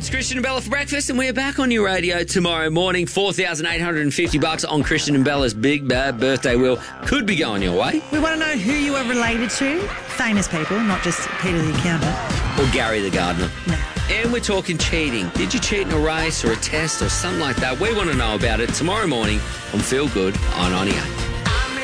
It's Christian and Bella for breakfast, and we're back on your radio tomorrow morning. $4,850 on Christian and Bella's big bad birthday wheel could be going your way. We want to know who you are related to. Famous people, not just Peter the accountant. Or Gary the gardener. No. And we're talking cheating. Did you cheat in a race or a test or something like that? We want to know about it tomorrow morning on Feel Good on 98.